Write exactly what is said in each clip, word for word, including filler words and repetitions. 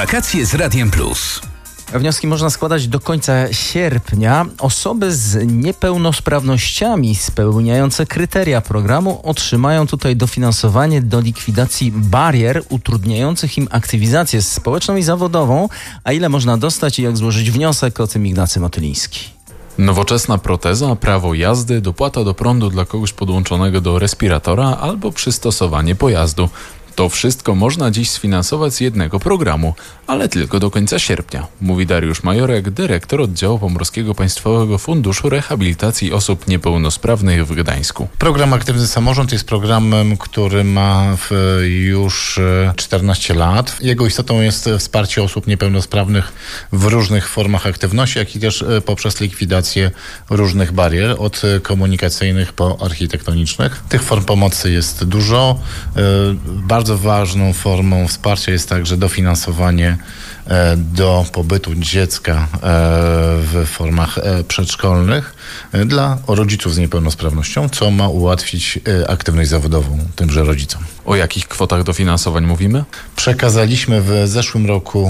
Wakacje z Radiem Plus. Wnioski można składać do końca sierpnia. Osoby z niepełnosprawnościami spełniające kryteria programu otrzymają tutaj dofinansowanie do likwidacji barier utrudniających im aktywizację społeczną i zawodową. A ile można dostać i jak złożyć wniosek, o tym Ignacy Motyliński. Nowoczesna proteza, prawo jazdy, dopłata do prądu dla kogoś podłączonego do respiratora albo przystosowanie pojazdu. To wszystko można dziś sfinansować z jednego programu, ale tylko do końca sierpnia, mówi Dariusz Majorek, dyrektor oddziału Pomorskiego Państwowego Funduszu Rehabilitacji Osób Niepełnosprawnych w Gdańsku. Program Aktywny Samorząd jest programem, który ma już czternaście lat. Jego istotą jest wsparcie osób niepełnosprawnych w różnych formach aktywności, jak i też poprzez likwidację różnych barier, od komunikacyjnych po architektonicznych. Tych form pomocy jest dużo. Bardzo Bardzo ważną formą wsparcia jest także dofinansowanie do pobytu dziecka w formach przedszkolnych dla rodziców z niepełnosprawnością, co ma ułatwić aktywność zawodową tymże rodzicom. O jakich kwotach dofinansowań mówimy? Przekazaliśmy w zeszłym roku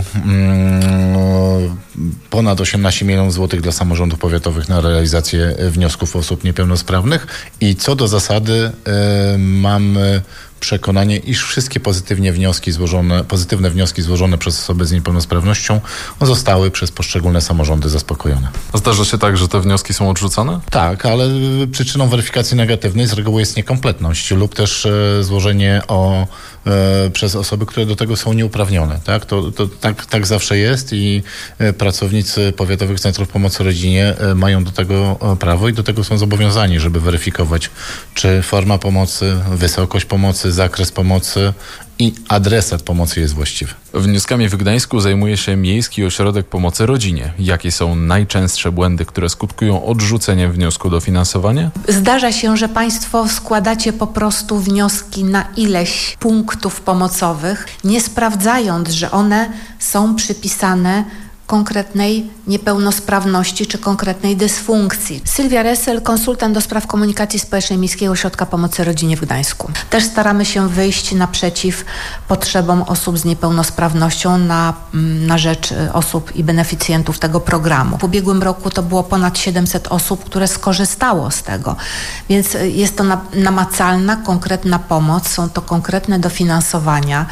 ponad osiemnaście milionów złotych dla samorządów powiatowych na realizację wniosków osób niepełnosprawnych i co do zasady mamy przekonanie, iż wszystkie pozytywnie wnioski złożone, pozytywne wnioski złożone przez osoby z niepełnosprawnością zostały przez poszczególne samorządy zaspokojone. A zdarza się tak, że te wnioski są odrzucane? Tak, ale przyczyną weryfikacji negatywnej z reguły jest niekompletność lub też e, złożenie o, e, przez osoby, które do tego są nieuprawnione. Tak? To, to, tak, tak zawsze jest i e, pracownicy powiatowych centrów pomocy rodzinie e, mają do tego prawo i do tego są zobowiązani, żeby weryfikować, czy forma pomocy, wysokość pomocy, zakres pomocy i adresat pomocy jest właściwy. Wnioskami w Gdańsku zajmuje się Miejski Ośrodek Pomocy Rodzinie. Jakie są najczęstsze błędy, które skutkują odrzuceniem wniosku do finansowania? Zdarza się, że Państwo składacie po prostu wnioski na ileś punktów pomocowych, nie sprawdzając, że one są przypisane konkretnej niepełnosprawności czy konkretnej dysfunkcji. Sylwia Resel, konsultant do spraw komunikacji społecznej Miejskiego Ośrodka Pomocy Rodzinie w Gdańsku. Też staramy się wyjść naprzeciw potrzebom osób z niepełnosprawnością na, na rzecz osób i beneficjentów tego programu. W ubiegłym roku to było ponad siedemset osób, które skorzystało z tego. Więc jest to na, namacalna, konkretna pomoc, są to konkretne dofinansowania.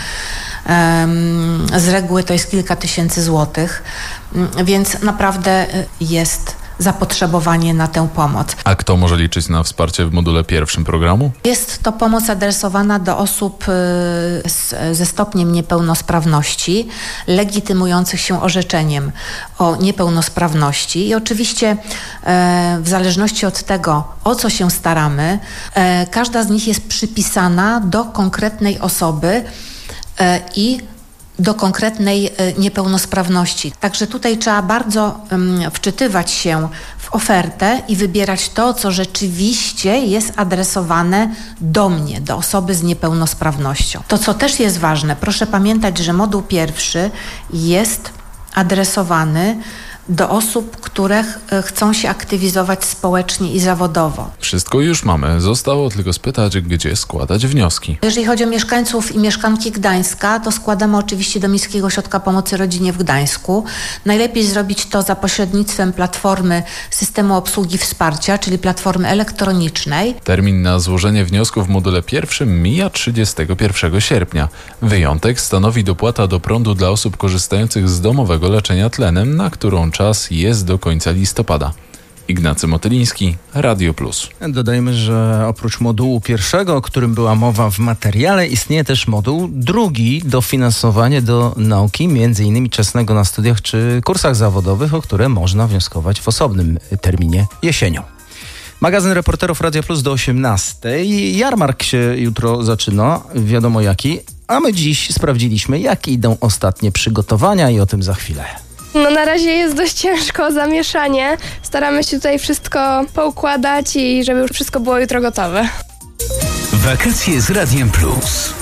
Z reguły to jest kilka tysięcy złotych, więc naprawdę jest zapotrzebowanie na tę pomoc. A kto może liczyć na wsparcie w module pierwszym programu? Jest to pomoc adresowana do osób z, ze stopniem niepełnosprawności, legitymujących się orzeczeniem o niepełnosprawności i oczywiście e, w zależności od tego, o co się staramy, e, każda z nich jest przypisana do konkretnej osoby i do konkretnej niepełnosprawności. Także tutaj trzeba bardzo um, wczytywać się w ofertę i wybierać to, co rzeczywiście jest adresowane do mnie, do osoby z niepełnosprawnością. To, co też jest ważne, proszę pamiętać, że moduł pierwszy jest adresowany do osób, które ch- chcą się aktywizować społecznie i zawodowo. Wszystko już mamy. Zostało tylko spytać, gdzie składać wnioski. Jeżeli chodzi o mieszkańców i mieszkanki Gdańska, to składamy oczywiście do Miejskiego Ośrodka Pomocy Rodzinie w Gdańsku. Najlepiej zrobić to za pośrednictwem platformy systemu obsługi wsparcia, czyli platformy elektronicznej. Termin na złożenie wniosku w module pierwszym mija trzydziestego pierwszego sierpnia. Wyjątek stanowi dopłata do prądu dla osób korzystających z domowego leczenia tlenem, na którą czas jest do końca listopada. Ignacy Motyliński, Radio Plus. Dodajmy, że oprócz modułu pierwszego, o którym była mowa w materiale, istnieje też moduł drugi, dofinansowanie do nauki, między innymi czesnego na studiach czy kursach zawodowych, o które można wnioskować w osobnym terminie jesienią. Magazyn Reporterów Radia Plus do osiemnastej. Jarmark się jutro zaczyna, wiadomo jaki, a my dziś sprawdziliśmy, jak idą ostatnie przygotowania i o tym za chwilę. No na razie jest dość ciężko, zamieszanie. Staramy się tutaj wszystko poukładać i żeby już wszystko było jutro gotowe. Wakacje z Radiem Plus.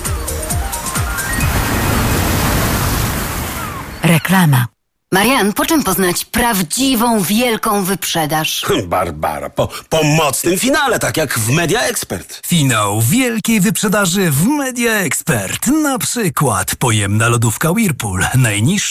Reklama. Marian, po czym poznać prawdziwą, wielką wyprzedaż? Barbara, po, po mocnym finale, tak jak w Media Expert. Finał wielkiej wyprzedaży w Media Expert. Na przykład pojemna lodówka Whirlpool. Najniższa